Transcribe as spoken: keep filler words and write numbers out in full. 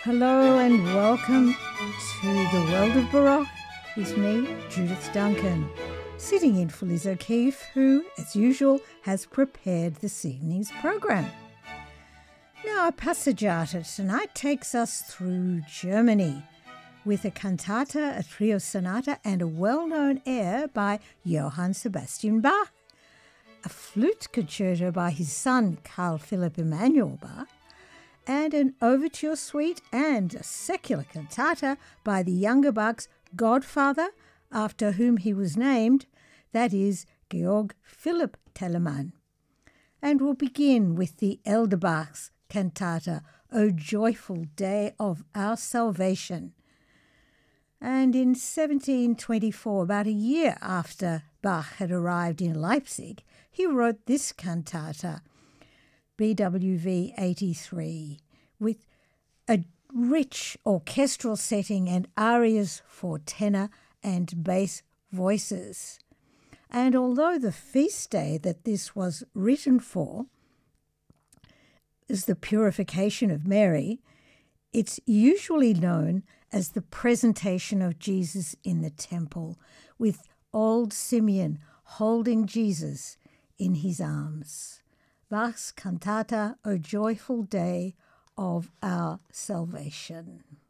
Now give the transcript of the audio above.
Hello and welcome to the World of Baroque with me, Judith Duncan, sitting in for Liz O'Keefe, who, as usual, has prepared this evening's program. Now, our passeggiata tonight takes us through Germany with a cantata, a trio sonata, and a well-known air by Johann Sebastian Bach, a flute concerto by his son Carl Philipp Emanuel Bach, and an overture suite and a secular cantata by the younger Bach's godfather, after whom he was named, that is Georg Philipp Telemann. And we'll begin with the elder Bach's cantata, O Joyful Day of Our Salvation. And in seventeen twenty-four, about a year after Bach had arrived in Leipzig, he wrote this cantata, B W V eighty-three, with a rich orchestral setting and arias for tenor and bass voices. And although the feast day that this was written for is the Purification of Mary, it's usually known as the presentation of Jesus in the temple, with old Simeon holding Jesus in his arms. Bach's cantata, O Joyful Day of Our Salvation.